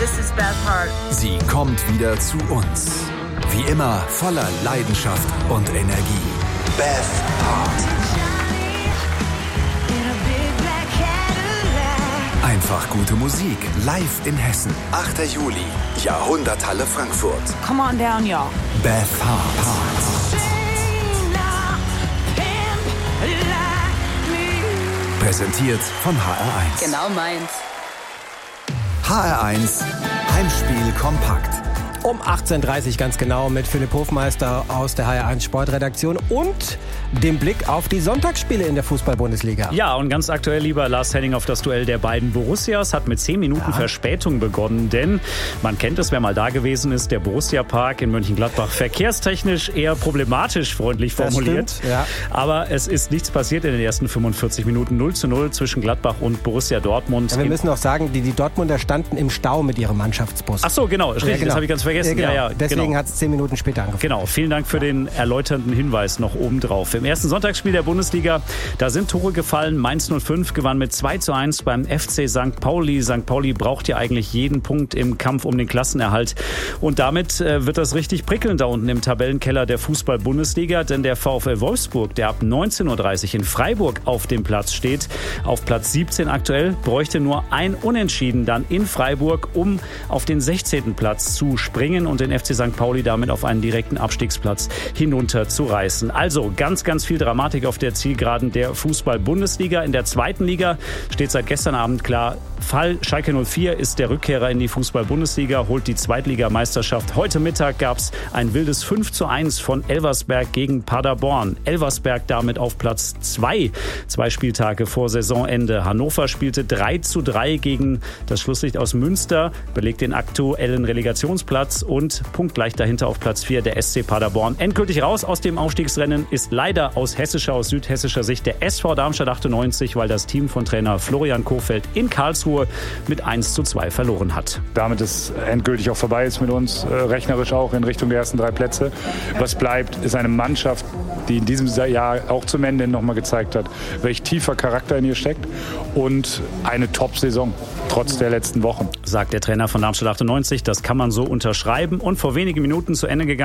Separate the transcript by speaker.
Speaker 1: this is Beth Hart.
Speaker 2: Sie kommt wieder zu uns. Wie immer voller Leidenschaft und Energie. Beth Hart. Einfach gute Musik, live in Hessen. 8. Juli, Jahrhunderthalle Frankfurt.
Speaker 1: Come on down, y'all.
Speaker 2: Beth Hart. Präsentiert von HR1.
Speaker 1: Genau meins.
Speaker 2: HR1 Heimspiel kompakt.
Speaker 3: Um 18:30 Uhr ganz genau mit Philipp Hofmeister aus der HR1 Sportredaktion und dem Blick auf die Sonntagsspiele in der Fußball-Bundesliga.
Speaker 4: Ja, und ganz aktuell, lieber Lars Henning, auf das Duell der beiden Borussias hat mit 10 Minuten Verspätung begonnen, denn man kennt es, wer mal da gewesen ist, der Borussia-Park in Mönchengladbach, verkehrstechnisch eher problematisch, freundlich formuliert.
Speaker 3: Das stimmt, ja.
Speaker 4: Aber es ist nichts passiert in den ersten 45 Minuten. 0:0 zwischen Gladbach und Borussia Dortmund.
Speaker 3: Ja, wir müssen auch sagen, die Dortmunder standen im Stau mit ihrem Mannschaftsbus.
Speaker 4: Ach so, genau, richtig, das habe ich ganz vergessen.
Speaker 3: Ja, genau. Deswegen
Speaker 4: genau.
Speaker 3: hat es 10 Minuten später angefangen.
Speaker 4: Genau, vielen Dank für den erläuternden Hinweis noch obendrauf. Im ersten Sonntagsspiel der Bundesliga, da sind Tore gefallen. Mainz 05 gewann mit 2:1 beim FC St. Pauli. St. Pauli braucht ja eigentlich jeden Punkt im Kampf um den Klassenerhalt. Und damit wird das richtig prickelnd da unten im Tabellenkeller der Fußball-Bundesliga. Denn der VfL Wolfsburg, der ab 19:30 Uhr in Freiburg auf dem Platz steht, auf Platz 17 aktuell, bräuchte nur ein Unentschieden dann in Freiburg, um auf den 16. Platz zu springen und den FC St. Pauli damit auf einen direkten Abstiegsplatz hinunter zu reißen. Also ganz, ganz viel Dramatik auf der Zielgeraden der Fußball-Bundesliga. In der zweiten Liga steht seit gestern Abend klar, Fall Schalke 04 ist der Rückkehrer in die Fußball-Bundesliga, holt die Zweitligameisterschaft. Heute Mittag gab es ein wildes 5:1 von Elversberg gegen Paderborn. Elversberg damit auf Platz 2, 2 Spieltage vor Saisonende. Hannover spielte 3:3 gegen das Schlusslicht aus Münster, belegt den aktuellen Relegationsplatz und punktgleich dahinter auf Platz 4 der SC Paderborn. Endgültig raus aus dem Aufstiegsrennen ist leider aus südhessischer Sicht der SV Darmstadt 98, weil das Team von Trainer Florian Kohfeldt in Karlsruhe mit 1:2 verloren hat.
Speaker 5: Damit es endgültig auch vorbei ist mit uns, rechnerisch auch in Richtung der ersten 3 Plätze. Was bleibt, ist eine Mannschaft, die in diesem Jahr auch zum Ende nochmal gezeigt hat, welch tiefer Charakter in ihr steckt und eine Top-Saison trotz der letzten Wochen.
Speaker 4: Sagt der Trainer von Darmstadt 98, das kann man so unterschreiben und vor wenigen Minuten zu Ende gegangen.